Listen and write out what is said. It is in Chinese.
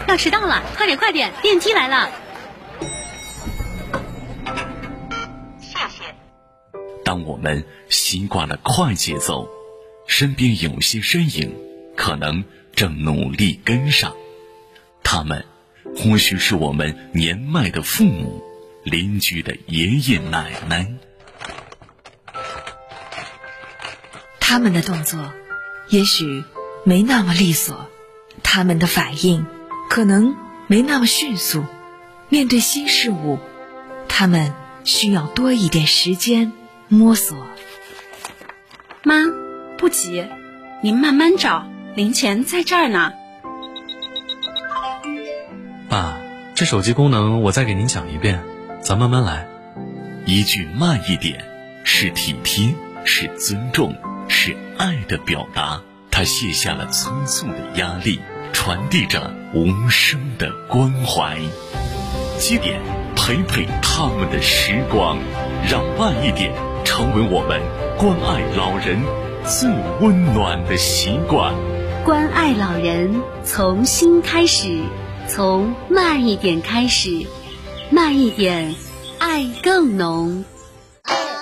要迟到了，快点快点，电梯来了。 谢谢。 当我们习惯了快节奏，身边有些身影可能正努力跟上，他们或许是我们年迈的父母，邻居的爷爷奶奶。 他们的动作也许没那么利索，他们的反应可能没那么迅速，面对新事物，他们需要多一点时间摸索。 妈，不急，您慢慢找，零钱在这儿呢。 爸，这手机功能我再给您讲一遍，咱慢慢来。 一句慢一点，是体贴，是尊重，是爱的表达。他卸下了催促的压力，传递着无声的关怀。积点陪陪他们的时光，让慢一点成为我们关爱老人最温暖的习惯。 关爱老人从心开始，从慢一点开始，慢一点，爱更浓。